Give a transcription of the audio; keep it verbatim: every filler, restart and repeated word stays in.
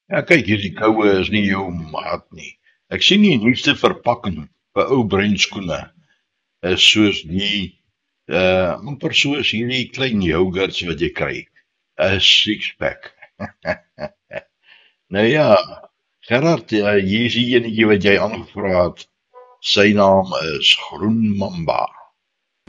Ja, kyk, hierdie koue is nie jou maat nie. Ek sien die nuutste verpakking vir ou breinskoene is soos die uh amper soos hierdie klein yoghurts wat jy kry. 'n Six-pack. Nou ja, Gerard, uh, hier is die enetjie wat jy aangevra het. Sy naam is Groen Mamba.